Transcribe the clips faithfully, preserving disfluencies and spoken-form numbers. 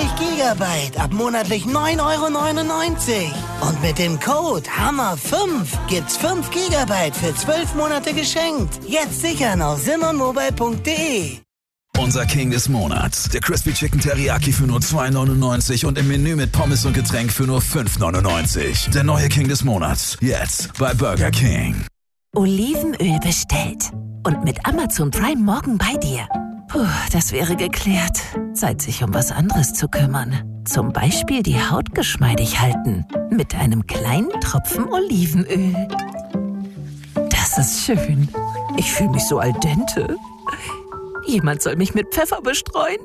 Gigabyte ab monatlich neun Euro neunundneunzig. Und mit dem Code Hammer fünf gibt's fünf Gigabyte für zwölf Monate geschenkt. Jetzt sichern auf simmermobile punkt de. Unser King des Monats. Der Crispy Chicken Teriyaki für nur zwei neunundneunzig und im Menü mit Pommes und Getränk für nur fünf neunundneunzig. Der neue King des Monats. Jetzt bei Burger King. Olivenöl bestellt. Und mit Amazon Prime morgen bei dir. Puh, das wäre geklärt. Zeit, sich um was anderes zu kümmern. Zum Beispiel die Haut geschmeidig halten. Mit einem kleinen Tropfen Olivenöl. Das ist schön. Ich fühle mich so al dente. Jemand soll mich mit Pfeffer bestreuen.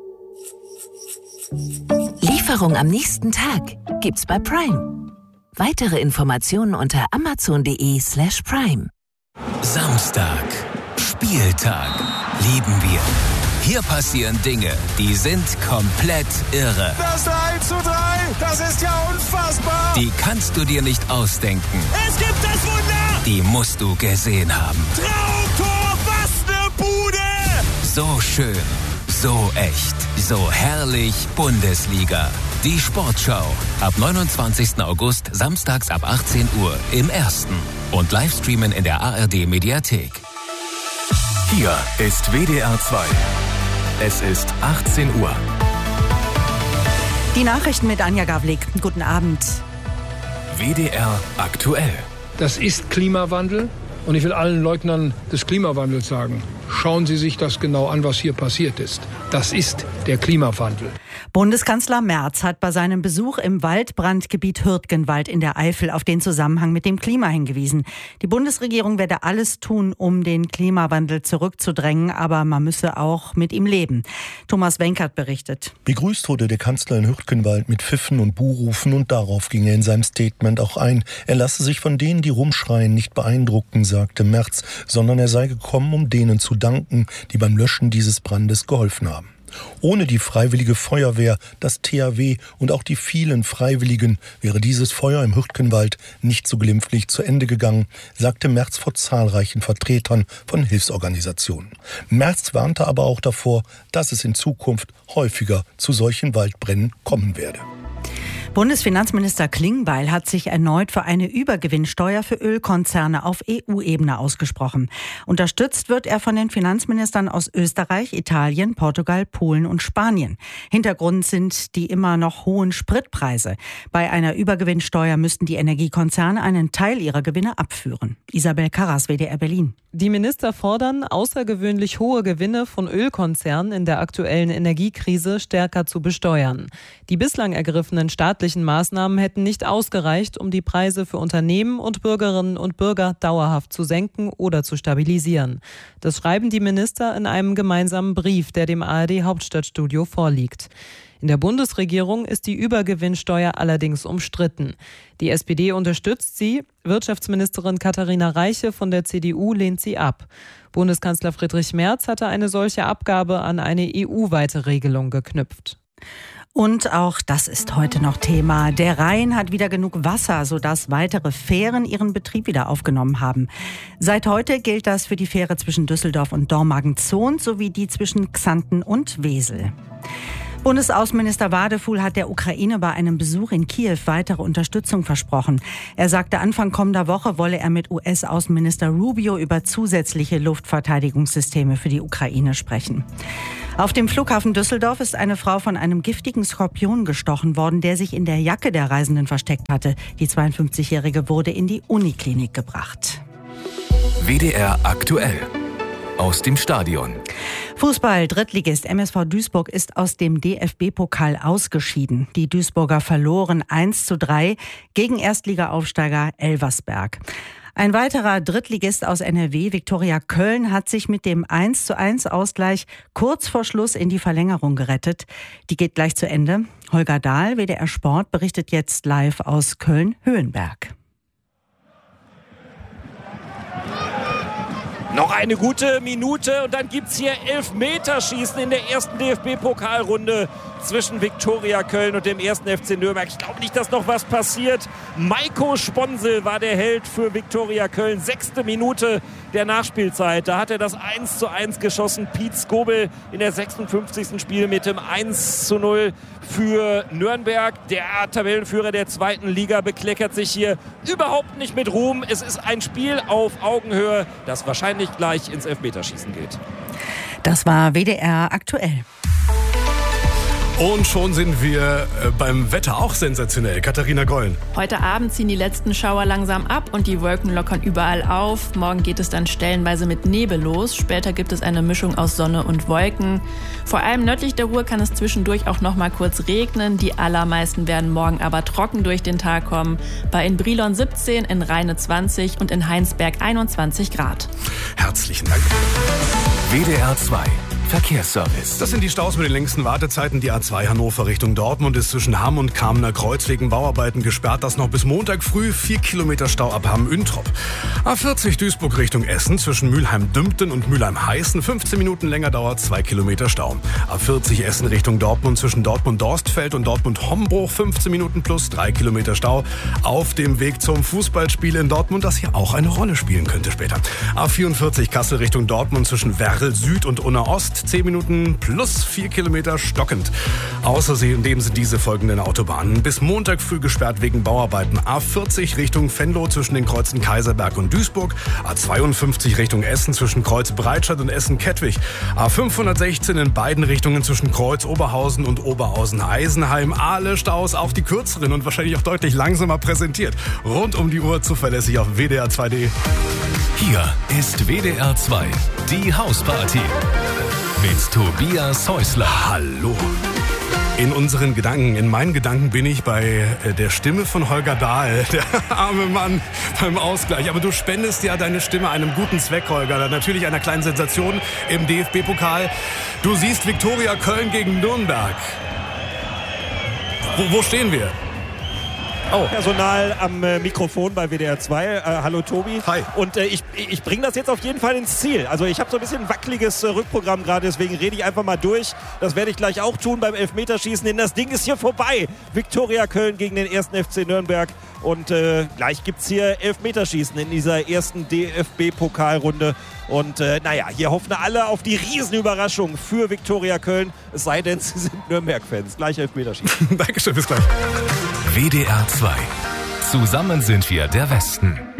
Lieferung am nächsten Tag gibt's bei Prime. Weitere Informationen unter amazon.de slash Prime. Samstag. Spieltag. Lieben wir. Hier passieren Dinge, die sind komplett irre. Das eins zu drei, das ist ja unfassbar. Die kannst du dir nicht ausdenken. Es gibt das Wunder. Die musst du gesehen haben. Traumtor, was eine Bude. So schön, so echt, so herrlich Bundesliga. Die Sportschau. Ab neunundzwanzigsten August, samstags ab achtzehn Uhr im Ersten. Und Livestreamen in der A R D-Mediathek. Hier ist W D R zwei. Es ist achtzehn Uhr. Die Nachrichten mit Anja Gavlik. Guten Abend. W D R aktuell. Das ist Klimawandel. Und ich will allen Leugnern des Klimawandels sagen, schauen Sie sich das genau an, was hier passiert ist. Das ist der Klimawandel. Bundeskanzler Merz hat bei seinem Besuch im Waldbrandgebiet Hürtgenwald in der Eifel auf den Zusammenhang mit dem Klima hingewiesen. Die Bundesregierung werde alles tun, um den Klimawandel zurückzudrängen, aber man müsse auch mit ihm leben. Thomas Wenkert berichtet. Begrüßt wurde der Kanzler in Hürtgenwald mit Pfiffen und Buhrufen und darauf ging er in seinem Statement auch ein. Er lasse sich von denen, die rumschreien, nicht beeindrucken, sagte Merz, sondern er sei gekommen, um denen zu danken, die beim Löschen dieses Brandes geholfen haben. Ohne die Freiwillige Feuerwehr, das T H W und auch die vielen Freiwilligen wäre dieses Feuer im Hürtgenwald nicht so glimpflich zu Ende gegangen, sagte Merz vor zahlreichen Vertretern von Hilfsorganisationen. Merz warnte aber auch davor, dass es in Zukunft häufiger zu solchen Waldbränden kommen werde. Bundesfinanzminister Klingbeil hat sich erneut für eine Übergewinnsteuer für Ölkonzerne auf E U-Ebene ausgesprochen. Unterstützt wird er von den Finanzministern aus Österreich, Italien, Portugal, Polen und Spanien. Hintergrund sind die immer noch hohen Spritpreise. Bei einer Übergewinnsteuer müssten die Energiekonzerne einen Teil ihrer Gewinne abführen. Isabel Karras, W D R Berlin. Die Minister fordern, außergewöhnlich hohe Gewinne von Ölkonzernen in der aktuellen Energiekrise stärker zu besteuern. Die bislang ergriffenen staatlichen Maßnahmen hätten nicht ausgereicht, um die Preise für Unternehmen und Bürgerinnen und Bürger dauerhaft zu senken oder zu stabilisieren. Das schreiben die Minister in einem gemeinsamen Brief, der dem A R D-Hauptstadtstudio vorliegt. In der Bundesregierung ist die Übergewinnsteuer allerdings umstritten. Die S P D unterstützt sie, Wirtschaftsministerin Katharina Reiche von der C D U lehnt sie ab. Bundeskanzler Friedrich Merz hatte eine solche Abgabe an eine E U-weite Regelung geknüpft. Und auch das ist heute noch Thema. Der Rhein hat wieder genug Wasser, sodass weitere Fähren ihren Betrieb wieder aufgenommen haben. Seit heute gilt das für die Fähre zwischen Düsseldorf und Dormagen-Zoon sowie die zwischen Xanten und Wesel. Bundesaußenminister Wadefuhl hat der Ukraine bei einem Besuch in Kiew weitere Unterstützung versprochen. Er sagte, Anfang kommender Woche wolle er mit U S-Außenminister Rubio über zusätzliche Luftverteidigungssysteme für die Ukraine sprechen. Auf dem Flughafen Düsseldorf ist eine Frau von einem giftigen Skorpion gestochen worden, der sich in der Jacke der Reisenden versteckt hatte. Die zweiundfünfzigjährige wurde in die Uniklinik gebracht. W D R aktuell. Aus dem Stadion. Fußball, Drittligist M S V Duisburg ist aus dem D F B-Pokal ausgeschieden. Die Duisburger verloren eins zu drei gegen Erstligaaufsteiger Elversberg. Ein weiterer Drittligist aus N R W, Viktoria Köln, hat sich mit dem eins zu eins Ausgleich kurz vor Schluss in die Verlängerung gerettet. Die geht gleich zu Ende. Holger Dahl, W D R Sport, berichtet jetzt live aus Köln-Höhenberg. Noch eine gute Minute und dann gibt es hier Elfmeterschießen in der ersten D F B-Pokalrunde zwischen Viktoria Köln und dem ersten F C Nürnberg. Ich glaube nicht, dass noch was passiert. Maiko Sponsel war der Held für Viktoria Köln. Sechste Minute der Nachspielzeit. Da hat er das eins zu eins geschossen. Piet Skobel in der sechsundfünfzigsten Spiel mit dem eins zu null für Nürnberg. Der Tabellenführer der zweiten Liga bekleckert sich hier überhaupt nicht mit Ruhm. Es ist ein Spiel auf Augenhöhe, das wahrscheinlich gleich ins Elfmeterschießen geht. Das war W D R aktuell. Und schon sind wir beim Wetter auch sensationell. Katharina Gollen. Heute Abend ziehen die letzten Schauer langsam ab und die Wolken lockern überall auf. Morgen geht es dann stellenweise mit Nebel los. Später gibt es eine Mischung aus Sonne und Wolken. Vor allem nördlich der Ruhr kann es zwischendurch auch noch mal kurz regnen. Die allermeisten werden morgen aber trocken durch den Tag kommen. Bei in Brilon siebzehn, in Rheine zwanzig und in Heinsberg einundzwanzig Grad. Herzlichen Dank. W D R zwei Verkehrsservice. Das sind die Staus mit den längsten Wartezeiten. Die A zwei Hannover Richtung Dortmund ist zwischen Hamm und Kamener Kreuz wegen Bauarbeiten gesperrt. Das noch bis Montag früh. Vier Kilometer Stau ab Hamm-Üntrop. A vierzig Duisburg Richtung Essen zwischen Mülheim-Dümpten und Mülheim-Heißen. fünfzehn Minuten länger dauert, zwei Kilometer Stau. A vierzig Essen Richtung Dortmund zwischen Dortmund-Dorstfeld und Dortmund-Hombruch. fünfzehn Minuten plus, drei Kilometer Stau. Auf dem Weg zum Fußballspiel in Dortmund, das hier auch eine Rolle spielen könnte später. A vierundvierzig Kassel Richtung Dortmund zwischen Werl Süd und Unna Ost. zehn Minuten plus vier Kilometer stockend. Außerdem sind diese folgenden Autobahnen bis Montag früh gesperrt wegen Bauarbeiten. A vierzig Richtung Venlo zwischen den Kreuzen Kaiserberg und Duisburg. A zweiundfünfzig Richtung Essen zwischen Kreuz Breitscheid und Essen-Kettwig. A fünfhundertsechzehn in beiden Richtungen zwischen Kreuz Oberhausen und Oberhausen-Eisenheim. Alle Staus, auch die kürzeren und wahrscheinlich auch deutlich langsamer präsentiert. Rund um die Uhr zuverlässig auf W D R zwei Punkt D. Hier ist W D R zwei, die Hausparty. Mit Tobias Häusler. Hallo. In unseren Gedanken, in meinen Gedanken bin ich bei der Stimme von Holger Dahl, der arme Mann beim Ausgleich. Aber du spendest ja deine Stimme einem guten Zweck, Holger. Natürlich einer kleinen Sensation im D F B-Pokal. Du siehst Viktoria Köln gegen Nürnberg. Wo, wo stehen wir? Oh. Personal am äh, Mikrofon bei W D R zwei. Äh, hallo Tobi. Hi. Und äh, ich, ich bringe das jetzt auf jeden Fall ins Ziel. Also ich habe so ein bisschen ein wackeliges äh, Rückprogramm gerade, deswegen rede ich einfach mal durch. Das werde ich gleich auch tun beim Elfmeterschießen, denn das Ding ist hier vorbei. Viktoria Köln gegen den ersten F C Nürnberg. Und äh, gleich gibt es hier Elfmeterschießen in dieser ersten D F B-Pokalrunde. Und äh, naja, hier hoffen alle auf die Riesenüberraschung für Viktoria Köln. Es sei denn, sie sind Nürnberg-Fans. Gleich Elfmeterschießen. Dankeschön, bis gleich. W D R zwei. Zusammen sind wir der Westen.